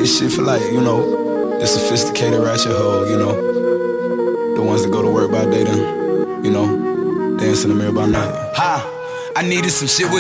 this shit for like, you know, the sophisticated ratchet hoe, you know, the ones that go to work by day then, you know, dance in the mirror by night. I needed some shit with